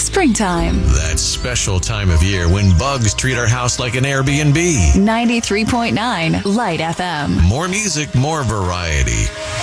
springtime. That special time of year when bugs treat our house like an Airbnb. 93.9 Light FM. More music, more variety.